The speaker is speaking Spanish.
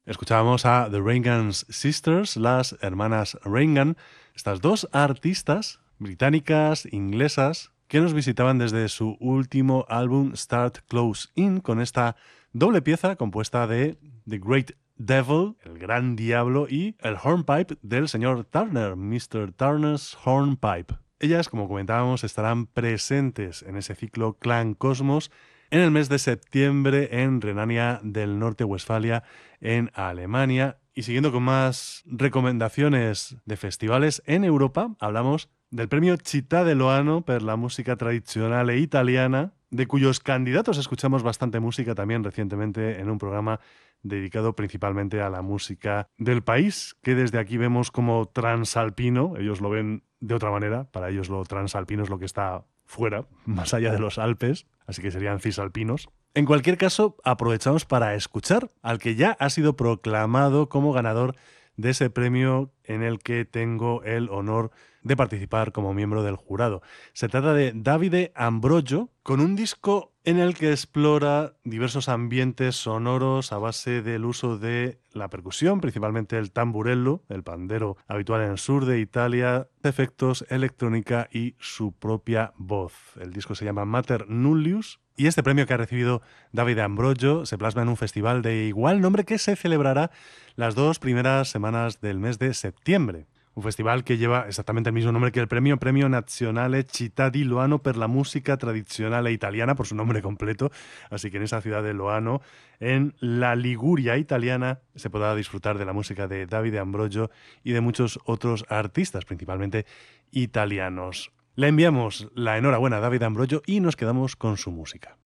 Escuchábamos a The Reagan Sisters, las hermanas Reagan, estas dos artistas británicas, inglesas, que nos visitaban desde su último álbum Start Close In, con esta doble pieza compuesta de The Great Devil, el gran diablo, y el hornpipe del señor Turner, Mr. Turner's Hornpipe. Ellas, como comentábamos, estarán presentes en ese ciclo Clan Cosmos en el mes de septiembre en Renania del Norte-Westfalia, en Alemania. Y siguiendo con más recomendaciones de festivales en Europa, hablamos del premio Città de Loano per la música tradicionale italiana, de cuyos candidatos escuchamos bastante música también recientemente en un programa dedicado principalmente a la música del país, que desde aquí vemos como transalpino. Ellos lo ven de otra manera, para ellos lo transalpino es lo que está fuera, más allá de los Alpes, así que serían cisalpinos. En cualquier caso, aprovechamos para escuchar al que ya ha sido proclamado como ganador de ese premio en el que tengo el honor de participar como miembro del jurado. Se trata de Davide Ambrogio, con un disco en el que explora diversos ambientes sonoros a base del uso de la percusión, principalmente el tamburello, el pandero habitual en el sur de Italia, efectos, electrónica y su propia voz. El disco se llama Mater Nullius y este premio que ha recibido Davide Ambrogio se plasma en un festival de igual nombre que se celebrará las 2 primeras semanas del mes de septiembre. Un festival que lleva exactamente el mismo nombre que el premio, Premio Nazionale Città di Loano per la música tradizionale italiana, por su nombre completo. Así que en esa ciudad de Loano, en la Liguria italiana, se podrá disfrutar de la música de Davide Ambrogio y de muchos otros artistas, principalmente italianos. Le enviamos la enhorabuena a Davide Ambrogio y nos quedamos con su música.